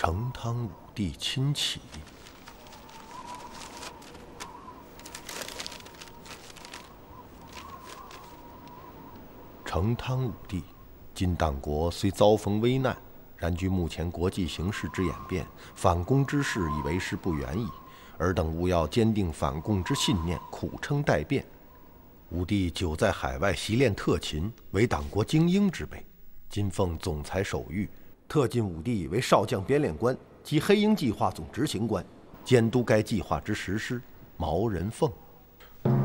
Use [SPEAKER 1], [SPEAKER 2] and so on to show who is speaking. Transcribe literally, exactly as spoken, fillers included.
[SPEAKER 1] 成汤武帝亲启。成汤武帝，今党国虽遭逢危难，然据目前国际形势之演变，反攻之势已为时不远矣。尔等务要坚定反共之信念，苦撑待变。武帝久在海外习练特勤，为党国精英之辈。今奉总裁手谕，特进武帝为少将编练官及黑鹰计划总执行官，监督该计划之实施。毛人凤。